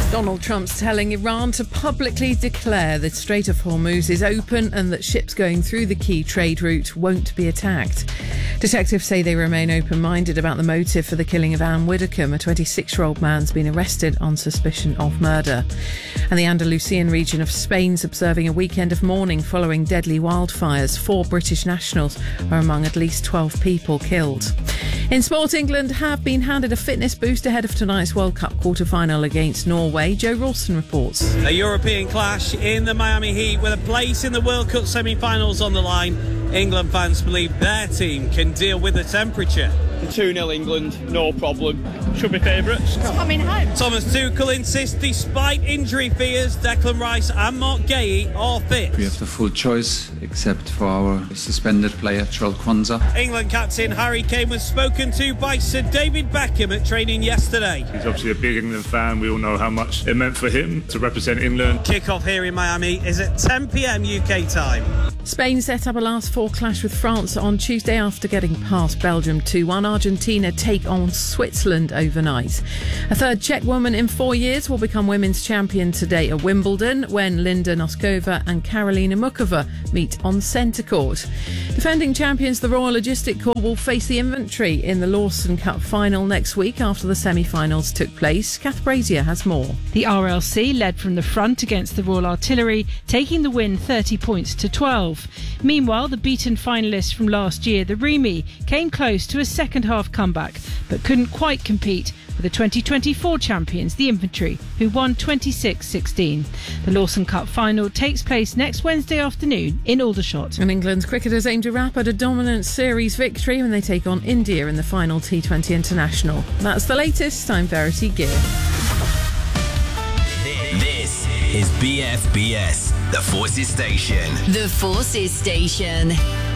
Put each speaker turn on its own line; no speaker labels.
Donald Trump's telling Iran to publicly declare the Strait of Hormuz is open and that ships going through the key trade route won't be attacked. Detectives say they remain open-minded about the motive for the killing of Anne Widdecombe. A 26-year-old man's been arrested on suspicion of murder. And the Andalusian region of Spain's observing a weekend of mourning following deadly wildfires. 4 British nationals are among at least 12 people killed. In sport, England have been handed a fitness boost ahead of tonight's World Cup quarter-final against Norway. Joe Rawson reports.
A European clash in the Miami Heat with a place in the World Cup semi-finals on the line. England fans believe their team can deal with the temperature.
2-0 England, no problem. Should be favourites.
It's coming home.
Thomas Tuchel insists despite injury fears, Declan Rice and Mark Gahey are fit.
We have the full choice, except for our suspended player, Charles Kwanzaa.
England captain Harry Kane was spoken to by Sir David Beckham at training yesterday.
He's obviously a big England fan. We all know how much it meant for him to represent England.
Kick-off here in Miami is at 10 p.m. UK time.
Spain set up a last-four clash with France on Tuesday after getting past Belgium 2-1. Argentina take on Switzerland overnight. A third Czech woman in 4 years will become women's champion today at Wimbledon when Linda Noskova and Karolina Mukova meet on centre court. Defending champions the Royal Logistic Corps will face the Infantry in the Lawson Cup final next week after the semi-finals took place. Kath Brazier has more.
The RLC led from the front against the Royal Artillery, taking the win 30 points to 12. Meanwhile, the beaten finalists from last year, the Remy, came close to a second-half comeback, but couldn't quite compete with the 2024 champions, the Infantry, who won 26-16. The Lawson Cup final takes place next Wednesday afternoon in Aldershot.
And England's cricketers aim to wrap up a dominant series victory when they take on India in the final T20 International. That's the latest. I'm Verity Gear.
This is BFBS, the Forces Station.
The Forces Station.